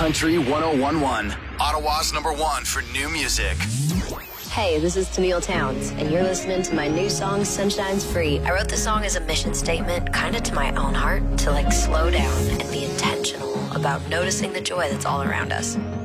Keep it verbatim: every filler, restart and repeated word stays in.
Country one oh one point one, Ottawa's number one for new music. Hey, this is Tennille Towns, and you're listening to my new song, Sunshine's Free. I wrote this song as a mission statement, kind of to my own heart, to like slow down and be intentional about noticing the joy that's all around us.